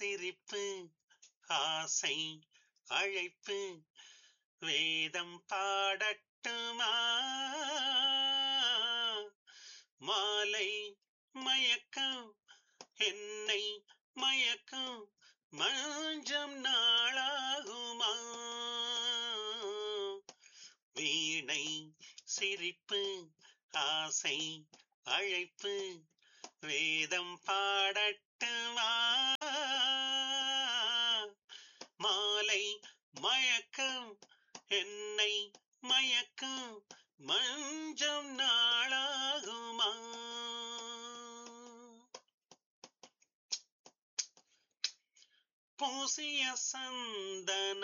சிரிப்பு ஆசை அழைப்பு வேதம் பாடட்டுமா மாலை மயக்கம் என்னை மயக்கம் மஞ்சம் நாளாகுமா வீணை சிரிப்பு ஆசை அழைப்பு வேதம் பாடட்டுமா மாலை மயக்கம் என்னை மயக்கம் மஞ்சம் நாளாகுமா பூசிய சந்தன